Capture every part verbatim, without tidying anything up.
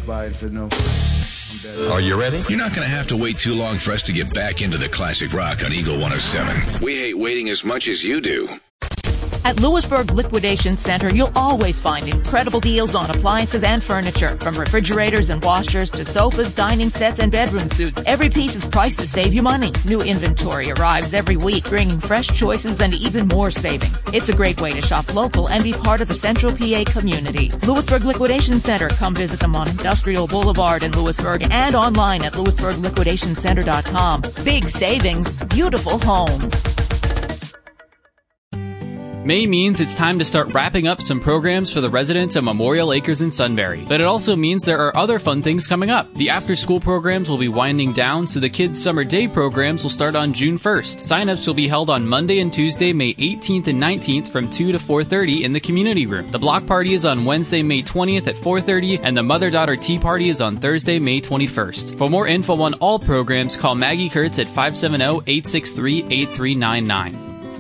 walked by and said, no. Are you ready? You're not going to have to wait too long for us to get back into the classic rock on Eagle one oh seven. We hate waiting as much as you do. At Lewisburg Liquidation Center, you'll always find incredible deals on appliances and furniture. From refrigerators and washers to sofas, dining sets, and bedroom suites, every piece is priced to save you money. New inventory arrives every week, bringing fresh choices and even more savings. It's a great way to shop local and be part of the Central P A community. Lewisburg Liquidation Center. Come visit them on Industrial Boulevard in Lewisburg and online at lewisburg liquidation center dot com. Big savings, beautiful homes. May means it's time to start wrapping up some programs for the residents of Memorial Acres in Sunbury. But it also means there are other fun things coming up. The after-school programs will be winding down, so the kids' summer day programs will start on June first. Sign-ups will be held on Monday and Tuesday, May eighteenth and nineteenth from two to four thirty in the community room. The block party is on Wednesday, May twentieth at four thirty, and the mother-daughter tea party is on Thursday, May twenty-first. For more info on all programs, call Maggie Kurtz at five seven zero, eight six three, eight three nine nine.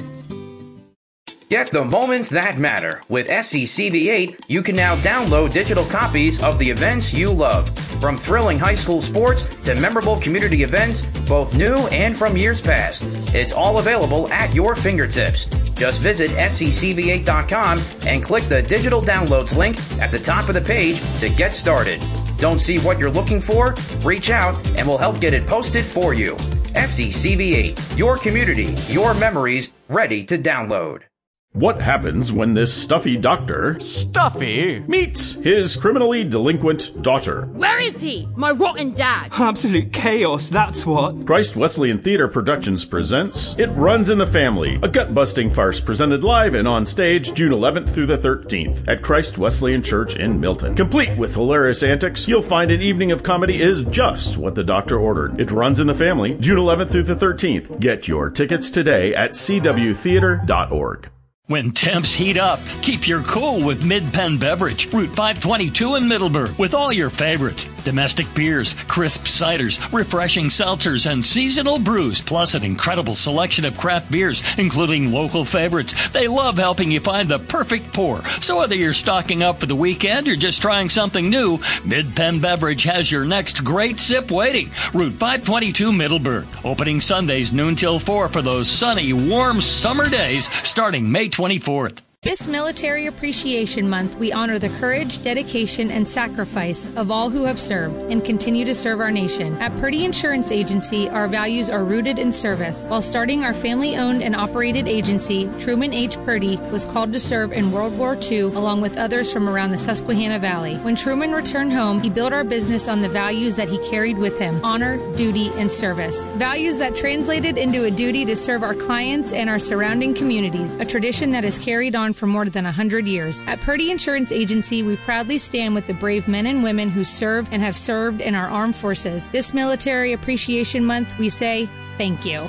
Get the moments that matter. With S C C V eight, you can now download digital copies of the events you love. From thrilling high school sports to memorable community events, both new and from years past. It's all available at your fingertips. Just visit S C C V eight dot com and click the digital downloads link at the top of the page to get started. Don't see what you're looking for? Reach out and we'll help get it posted for you. S C C V eight, your community, your memories, ready to download. What happens when this stuffy doctor Stuffy meets his criminally delinquent daughter? Where is he? My rotten dad. Absolute chaos, that's what. Christ Wesleyan Theater Productions presents It Runs in the Family, a gut-busting farce presented live and on stage June eleventh through the thirteenth at Christ Wesleyan Church in Milton. Complete with hilarious antics, you'll find an evening of comedy is just what the doctor ordered. It Runs in the Family, June eleventh through the thirteenth. Get your tickets today at c w theater dot org. When temps heat up, keep your cool with Mid-Penn Beverage, Route five twenty-two in Middleburg, with all your favorites. Domestic beers, crisp ciders, refreshing seltzers, and seasonal brews, plus an incredible selection of craft beers, including local favorites. They love helping you find the perfect pour. So whether you're stocking up for the weekend or just trying something new, Mid-Penn Beverage has your next great sip waiting. Route five twenty-two Middleburg. Opening Sundays noon till four for those sunny, warm summer days starting May twenty-fourth. This Military Appreciation Month, we honor the courage, dedication, and sacrifice of all who have served and continue to serve our nation. At Purdy Insurance Agency, our values are rooted in service. While starting our family-owned and operated agency, Truman H. Purdy was called to serve in World War Two along with others from around the Susquehanna Valley. When Truman returned home, he built our business on the values that he carried with him: honor, duty, and service. Values that translated into a duty to serve our clients and our surrounding communities, a tradition that is carried on for more than one hundred years. At Purdy Insurance Agency, we proudly stand with the brave men and women who serve and have served in our armed forces. This Military Appreciation Month, we say thank you.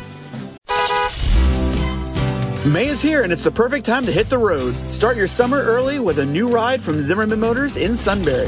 May is here and it's the perfect time to hit the road. Start your summer early with a new ride from Zimmerman Motors in Sunbury.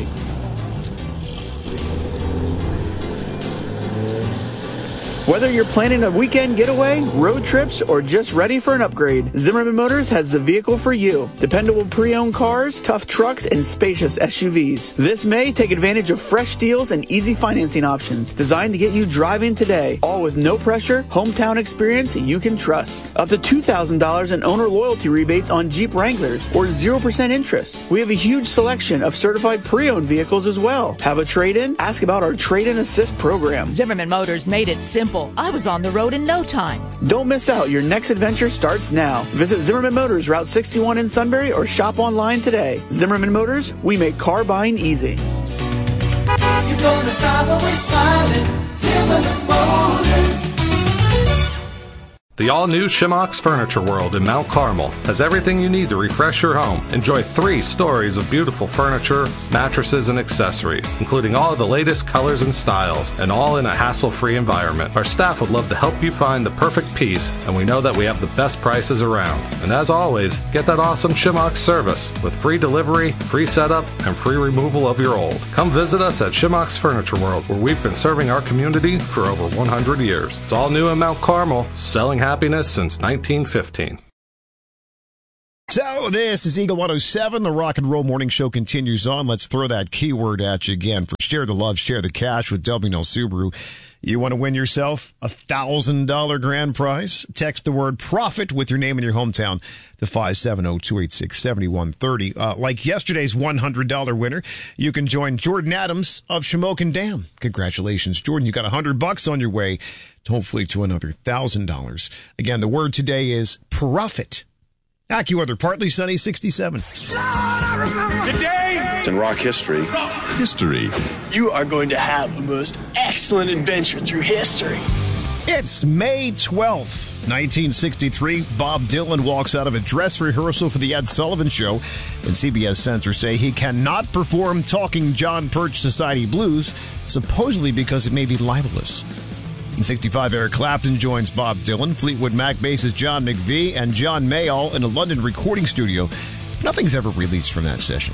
Whether you're planning a weekend getaway, road trips, or just ready for an upgrade, Zimmerman Motors has the vehicle for you. Dependable pre-owned cars, tough trucks, and spacious S U Vs. This May, take advantage of fresh deals and easy financing options designed to get you driving today, all with no pressure, hometown experience you can trust. Up to two thousand dollars in owner loyalty rebates on Jeep Wranglers or zero percent interest. We have a huge selection of certified pre-owned vehicles as well. Have a trade-in? Ask about our trade-in assist program. Zimmerman Motors made it simple. I was on the road in no time. Don't miss out. Your next adventure starts now. Visit Zimmerman Motors, Route sixty-one in Sunbury, or shop online today. Zimmerman Motors, we make car buying easy. You're gonna drive away smiling. Zimmerman Motors. The all-new Shimox Furniture World in Mount Carmel has everything you need to refresh your home. Enjoy three stories of beautiful furniture, mattresses, and accessories, including all of the latest colors and styles, and all in a hassle-free environment. Our staff would love to help you find the perfect piece, and we know that we have the best prices around. And as always, get that awesome Shimox service with free delivery, free setup, and free removal of your old. Come visit us at Shimox Furniture World, where we've been serving our community for over one hundred years. It's all new in Mount Carmel, selling happiness since nineteen fifteen. So this is Eagle one oh seven. The Rock and Roll Morning Show continues on. Let's throw that keyword at you again. For Share the Love, Share the Cash with W N L Subaru. You want to win yourself a one thousand dollars grand prize? Text the word profit with your name and your hometown to five seven zero, two eight six, seven one three zero. Uh, like yesterday's one hundred dollars winner, you can join Jordan Adams of Shamokin Dam. Congratulations, Jordan. You got one hundred bucks on your way, hopefully to another one thousand dollars. Again, the word today is profit. AccuWeather, partly sunny, sixty-seven. Today in rock history. Rock history. You are going to have the most excellent adventure through history. It's May twelfth, nineteen sixty-three. Bob Dylan walks out of a dress rehearsal for the Ed Sullivan Show, and C B S censors say he cannot perform Talking John Birch Society Blues, supposedly because it may be libelous. In sixty-five, Eric Clapton joins Bob Dylan, Fleetwood Mac bassist John McVie, and John Mayall in a London recording studio. Nothing's ever released from that session.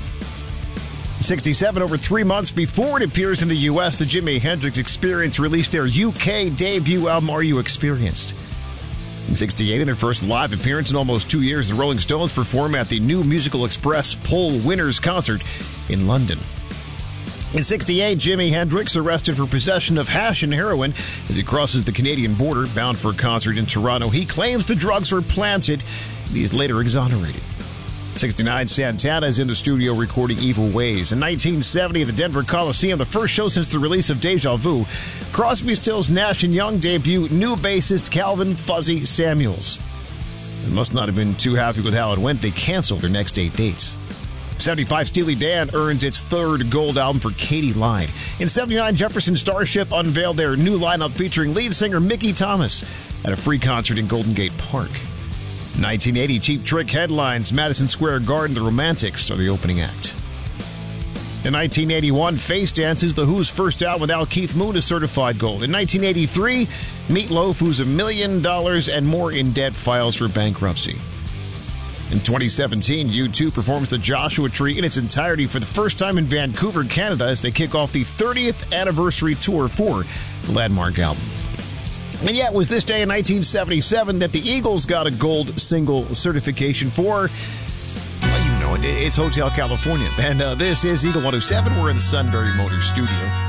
In sixty-seven, over three months before it appears in the U S, the Jimi Hendrix Experience released their U K debut album, Are You Experienced? In sixty-eight, in their first live appearance in almost two years, the Rolling Stones perform at the New Musical Express Poll Winners Concert in London. In sixty-eight, Jimi Hendrix arrested for possession of hash and heroin as he crosses the Canadian border, bound for a concert in Toronto. He claims the drugs were planted. He's later exonerated. sixty-nine, Santana is in the studio recording Evil Ways. In nineteen seventy, at the Denver Coliseum, the first show since the release of Deja Vu, Crosby, Stills, Nash and Young debut new bassist Calvin Fuzzy Samuels. They must not have been too happy with how it went. They canceled their next eight dates. seventy-five, Steely Dan earns its third gold album for Katie Lied. In seventy-nine, Jefferson Starship unveiled their new lineup featuring lead singer Mickey Thomas at a free concert in Golden Gate Park. nineteen eighty, Cheap Trick headlines Madison Square Garden. The Romantics are the opening act. In nineteen eighty-one, Face Dances, The Who's first album without Keith Moon, is certified gold. In nineteen eighty-three, Meatloaf, who's a million dollars and more in debt, files for bankruptcy. In twenty seventeen, U two performs the Joshua Tree in its entirety for the first time in Vancouver, Canada, as they kick off the thirtieth anniversary tour for the landmark album. And yet, it was this day in nineteen seventy-seven that the Eagles got a gold single certification for, well, you know it, it's Hotel California. And uh, this is Eagle one oh seven. We're in the Sunbury Motors studio.